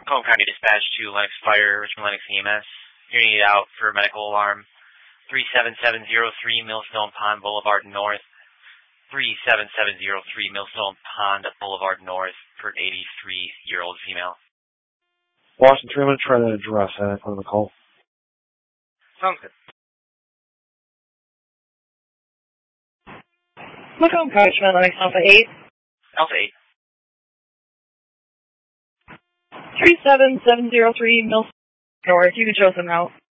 Home County Dispatch to Lennox Fire, Richmond Lennox EMS. You're needed out for medical alarm. 37703 Millstone Pond Boulevard North. 37703 Millstone Pond Boulevard North for an 83-year-old female. Washington, I'm going to try that address at the call. Sounds good. Macomb Coach, Lennox Alpha 8. Alpha 8. 37703 Millstone North. You can show some out.